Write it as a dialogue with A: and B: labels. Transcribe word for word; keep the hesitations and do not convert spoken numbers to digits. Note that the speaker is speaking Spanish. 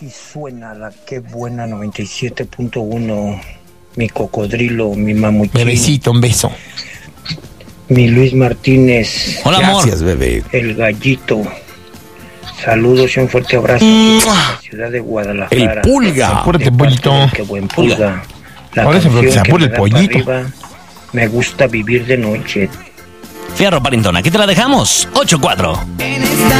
A: Aquí suena la que buena noventa y siete punto uno. Mi cocodrilo, mi mamuchín.
B: Bebecito, un beso.
A: Mi Luis Martínez.
B: Hola, amor.
C: Gracias, bebé.
A: El gallito. Saludos y un fuerte abrazo a la ciudad de Guadalajara.
C: El pulga.
B: Apúrate, pollito.
A: Qué buen pulga. La
B: Ahora se
A: canción
B: se apura
A: que
B: el
A: me da
B: pollito.
A: para arriba, me gusta vivir de noche.
D: Fierro Parientón, aquí te la dejamos. ocho cuatro.
E: En esta